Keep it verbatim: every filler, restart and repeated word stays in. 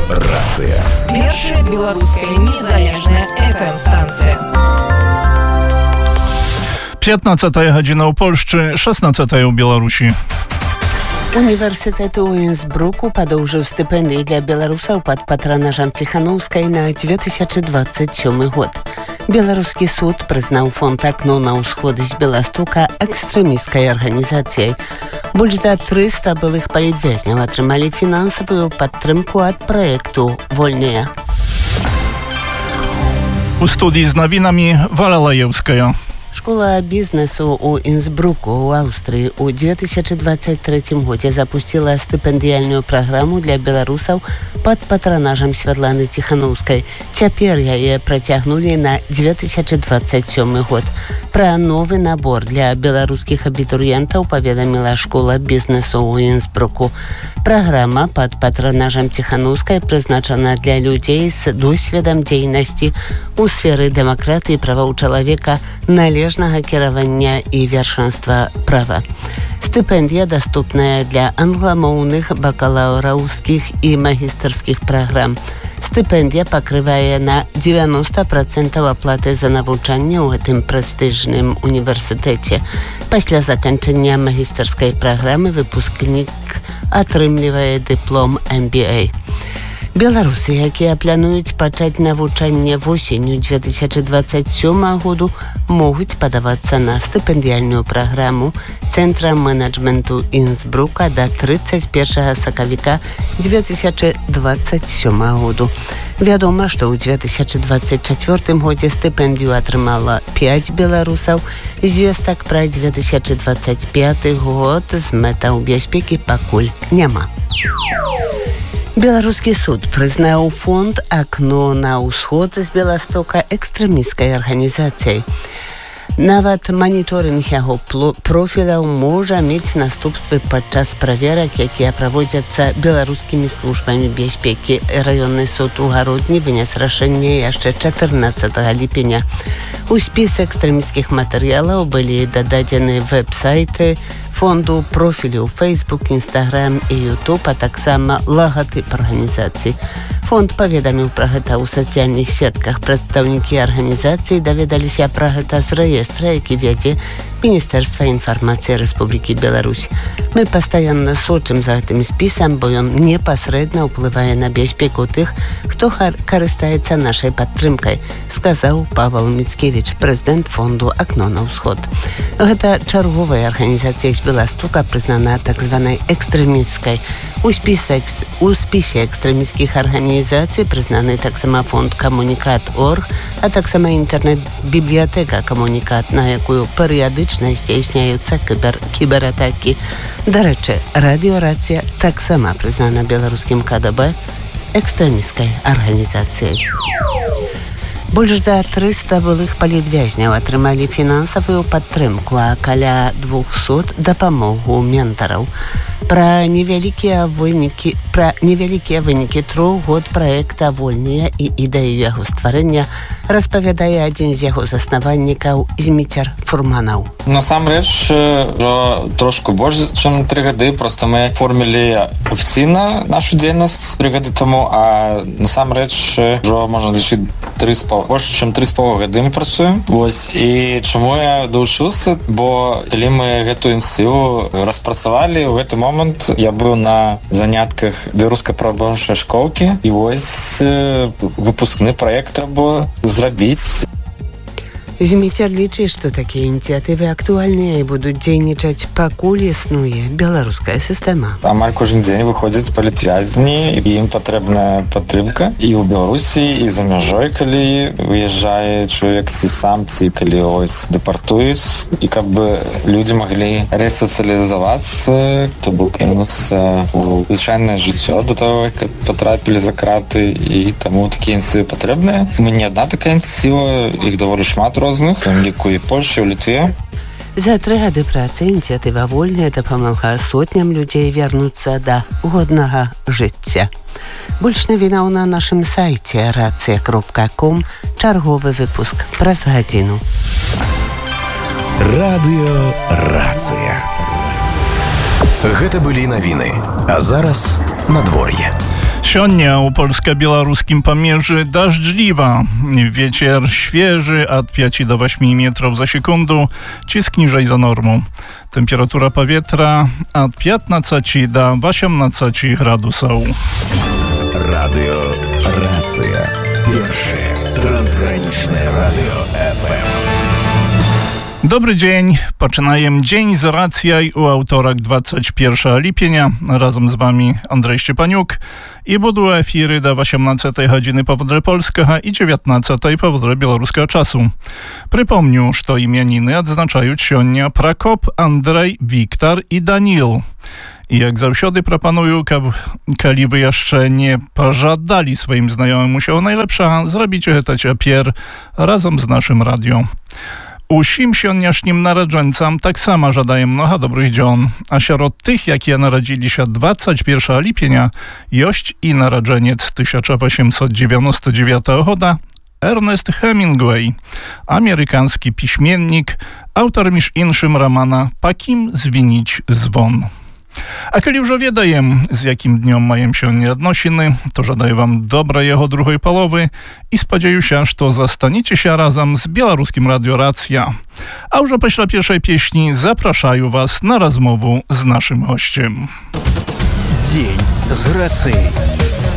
Радиорацыя. Першая беларуская незалежная эф эм-станція. пятнадцатая гадзіна ў Польшчы, шестнадцатая ў Беларусі. Універсітэт у Інсбруку падоўжыў стыпендыі для беларусаў пад патранажам Ціханаўскай на две тысячи двадцать сёмы год. Беларускі суд прызнаў фонд «Акно на ўсход» з Беластока экстрэмісцкай арганізацыяй. Больш за трыста былых палітвязняў атрымалі фінансавую падтрымку ад праекту «Вольныя». У студii z nowinami Wala Lajewskaja. Школа бізнесу у Інсбруку у Аўстрыі ў две тысячи двадцать третьем годзе запустила стыпендыяльную праграму для беларусаў пад патранажам Святланы Ціханаўскай. Цяпер яе працягнулі на две тысячи двадцать сёмы год. Пра новы набор для беларускіх абітурыентаў паведаміла школа бізнесу ў Інсбруку. Праграма пад патранажам Ціханаўскай прызначана для людзей з досведам дзейнасці у сферы дэмакратыі, правоў чалавека, належнага кіравання і вершэнства права. Стыпендія даступная для англамоўных бакалаўраўскіх і магістарскіх праграм. Стыпендія пакрывае на девяносто процентов аплаты за навучанне ў гэтым прэстыжным універсітэце. Пасля заканчэння магістарскай праграмы выпускнік атрымлівае дыплом эм би эй. Беларусы, якія плануюць пачаць навучанне восенню две тысячи двадцать сёмага году, могуць падавацца на стыпендыяльную праграму Цэнтра менеджменту Інсбрука да тридцать первого сакавіка две тысячи двадцать сёмага году. Вядома, што ў две тысячи двадцать четвёртым годзе стыпендыю атрымала пять беларусаў. Звестак пра две тысячи двадцать пятый год з мэтаў бяспекі пакуль няма. Беларускі суд прызнаў фонд «Акно на ўсход» з Беластока экстрэмісцкай арганізацыяй. Нават маніторынг яго профіляў можа мець наступствы падчас праверак, якія праводзяцца беларускімі службамі бяспекі. Раённы суд у Гародні вынес рашэнне яшчэ чатырнаццатага ліпеня. У спіс экстрэмісцкіх матэрыялаў былі дададзены вэб-сайты фонду, профілі ў Facebook, Instagram і YouTube, а таксама лагатып арганізацыі. Фонд паведаміў пра гэта ў сацыяльных сетках. Прадстаўнікі арганізацыі даведаліся пра гэта з рэестра, які вядзе Міністэрства інфармацыі Рэспублікі Беларусь. Мы пастаянна сочым за гэтым спісам, бо ён непасрэдна ўплывае на бяспеку тых, хто карыстаецца нашай падтрымкай, сказаў Павел Міцкевіч, прэзідэнт фонду «Акно на ўсход». Гэта чарговая арганізацыя з Беластока, прызнана так званай экстрэмісцкай. У спісе, у спісе экстрэмісцкіх арганізацый прызнаны таксама фонд «Камунікат точка орг», а таксама інтэрнэт-бібліятэка «Камунікат», на якую перыядычна здзейсняюцца кібер, кібератакі. Дарэчы, радыёрацыя таксама прызнана беларускім ка дэ бэ экстрэмісцкай арганізацыяй. Больш за трыста былых палітвязняў атрымалі фінансавую падтрымку, а каля двухсот дапамогу ментараў. Пра невялікія вынікі, пра невялікія вынікі трох год праекта «Вольныя» і ідэю яго стварэння распавядае адзін з яго заснавальнікаў Зміцер Фурманаў. Насамрэч, ўжо трошку больш, чым тры гады. Проста мы оформілі афіцыйна нашу дзейнасць тры гады таму, а насамрэч ўжо можна лічыць тры з пол, больш, чым тры з пол гады мы працуем. Вось, і чаму я далучыўся? Бо калі мы гэтую ініцыятыву распрацавалі, у гэты момант я быў на занятках беларускай праваабарончай школкі, і вось выпускны праект трэба зрабіць. Зміцер лічыць, што такія ініцыятывы актуальныя і будуць дзейнічаць, пакуль існуе беларуская сістэма. Амаль кожны дзень выходзяць палітвязні, і ім патрэбная падтрымка і ў Беларусі, і за мяжой, калі выязджае чалавек, ці сам, ці калі ось дэпартуюць, і каб людзі маглі рэсацыялізавацца, то бок кінуцца ў звычайнае жыццё да таго, як патрапілі за краты, і таму такія ініцыятывы патрэбныя. Мы не адна такая ініцыятыва, іх даволі шмат розных, у ліку і Польшчы, у Літве. За тры гады працы ініцыятыва «Вольная» дапамагла сотням людзей вярнуцца да годнага жыцця. Больш навінаў на нашым сайце рацыя кропка ком. Чарговы выпуск праз гадзіну. Радыёрацыя. Гэта былі навіны. А зараз надвор'е. Сегодня у польско-белорусским помежі дождливо. Ветер świeży od pięć do ośmiu metrów za sekundę, cisk niżej za normą. Temperatura powietrza od piętnastu do osiemnastu gradusów. Radio Racja. Pierwsze transgraniczne radio F M. Dobry dzień, poczynajem dzień z racjaj u autorek dwudziestego pierwszego lipienia. Razem z wami Andrzej Szczepaniuk i budu efiry do osiemnastej godziny powodle polskiego i dziewiętnastej powodle białoruskiego czasu. Przypomnę, że imieniny odznaczają сегодня Prokop, Andrzej, Wiktor i Danil. I jak zawsze proponuję, kali wy jeszcze nie pożadali swoim znajomym musiało najlepsza, zrobicie to ciapier razem z naszym radio. Усім сённяшнім нараджэнцам таксама жадаем многа добрых дзён. А сярод тых, якія нарадзіліся двадцать первого ліпеня, ёсць і нараджэнец tysiąc osiemset dziewięćdziesiątego dziewiątego года Ernest Hemingway, amerykański piśmiennik, autor miż inszym romana Pa kim zwinić zwon. A kiedy już wiedajem, z jakim dniom mają się nieodnosiny, to żadaję wam dobrej jego drugiej połowy i spodzieję się, że zastaniecie się razem z białoruskim Radio Racja. A już po pierwszej pieśni zapraszają was na rozmowę z naszym gościem. Dzień z racji.